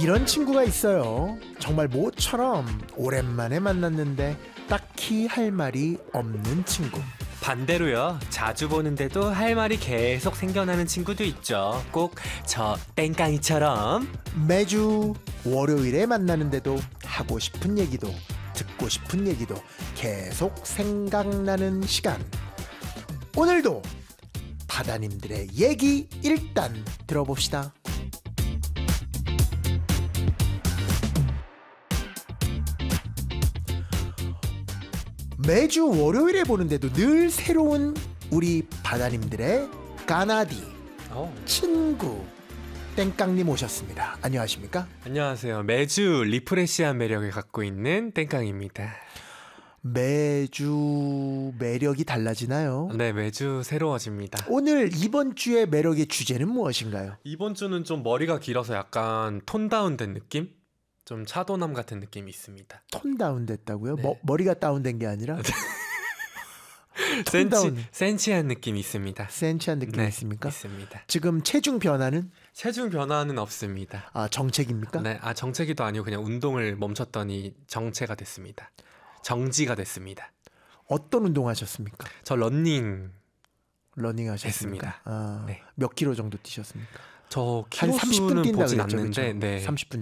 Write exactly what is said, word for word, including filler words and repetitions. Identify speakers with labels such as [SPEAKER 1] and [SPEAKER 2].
[SPEAKER 1] 이런 친구가 있어요. 정말 모처럼 오랜만에 만났는데 딱히 할 말이 없는 친구.
[SPEAKER 2] 반대로요. 자주 보는데도 할 말이 계속 생겨나는 친구도 있죠. 꼭 저 땡깡이처럼.
[SPEAKER 1] 매주 월요일에 만나는데도 하고 싶은 얘기도 듣고 싶은 얘기도 계속 생각나는 시간. 오늘도 바다님들의 얘기 일단 들어봅시다. 매주 월요일에 보는데도 늘 새로운 우리 바다님들의 까나디
[SPEAKER 2] 어.
[SPEAKER 1] 친구 땡깡님 오셨습니다. 안녕하십니까?
[SPEAKER 2] 안녕하세요. 매주 리프레시한 매력을 갖고 있는 땡깡입니다.
[SPEAKER 1] 매주 매력이 달라지나요?
[SPEAKER 2] 네, 매주 새로워집니다.
[SPEAKER 1] 오늘 이번 주의 매력의 주제는 무엇인가요?
[SPEAKER 2] 이번 주는 좀 머리가 길어서 약간 톤 다운된 느낌? 좀 차도남 같은 느낌이 있습니다.
[SPEAKER 1] 톤 다운됐다고요?
[SPEAKER 2] 네.
[SPEAKER 1] 머, 머리가 다운된 게 아니라
[SPEAKER 2] 센치,
[SPEAKER 1] 다운.
[SPEAKER 2] 센치한 느낌이 있습니다.
[SPEAKER 1] 센치한 느낌이
[SPEAKER 2] 네,
[SPEAKER 1] 있습니까?
[SPEAKER 2] 있습니다.
[SPEAKER 1] 지금 체중 변화는
[SPEAKER 2] 체중 변화는 없습니다.
[SPEAKER 1] 아, 정책입니까?
[SPEAKER 2] 네, 아 정체기도 아니고 그냥 운동을 멈췄더니 정체가 됐습니다. 정지가 됐습니다.
[SPEAKER 1] 어떤 운동 하셨습니까?
[SPEAKER 2] 저 런닝
[SPEAKER 1] 러닝 하셨습니까?
[SPEAKER 2] 했습니다.
[SPEAKER 1] 아,
[SPEAKER 2] 네.
[SPEAKER 1] 몇 킬로 정도 뛰셨습니까?
[SPEAKER 2] 저
[SPEAKER 1] 한 삼십 분
[SPEAKER 2] 키로수는
[SPEAKER 1] 뛴다
[SPEAKER 2] 보진
[SPEAKER 1] 그랬죠,
[SPEAKER 2] 않는데
[SPEAKER 1] 그렇죠?
[SPEAKER 2] 네.
[SPEAKER 1] 삼십 분